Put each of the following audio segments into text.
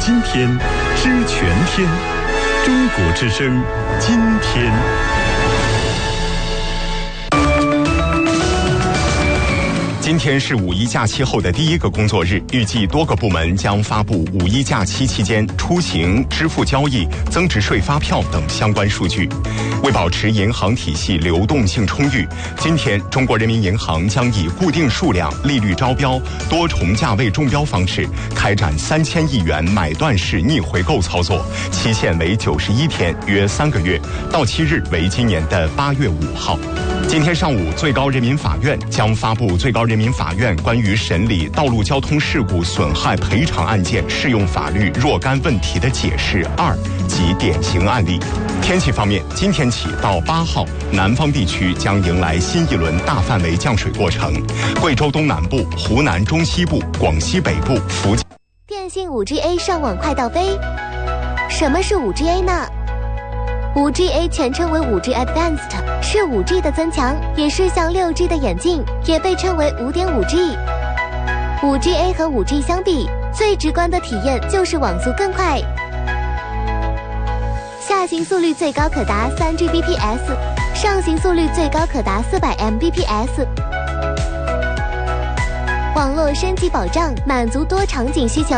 今天，知全天。中国之声，今天。今天是五一假期后的第一个工作日，预计多个部门将发布五一假期期间出行、支付交易、增值税发票等相关数据。为保持银行体系流动性充裕，今天中国人民银行将以固定数量、利率招标、多重价位中标方式开展3000亿元买断式逆回购操作，期限为91天，约3个月，到期日为今年的8月5号。今天上午，最高人民法院将发布最高人民法院关于审理道路交通事故损害赔偿案件适用法律若干问题的解释2及典型案例。天气方面，今天起到8号，南方地区将迎来新一轮大范围降水过程，贵州东南部、湖南中西部、广西北部、福建。 电信 5G-A 上网快到飞。什么是 5G-A 呢？5G-A 全称为 5G Advanced， 是 5G 的增强，也是向 6G 的演进，也被称为 5.5G。5G-A 和 5G 相比，最直观的体验就是网速更快，下行速率最高可达 3Gbps， 上行速率最高可达400 Mbps。网络升级保障，满足多场景需求。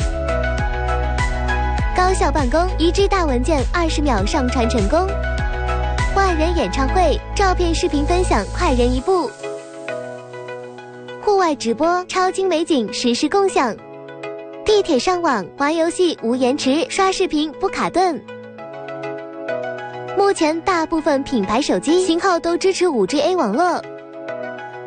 高效办公，1G 大文件20秒上传成功。万人演唱会，照片视频分享快人一步。户外直播，超精美景实时共享。地铁上网，玩游戏无延迟，刷视频不卡顿。目前大部分品牌手机型号都支持 5G-A 网络。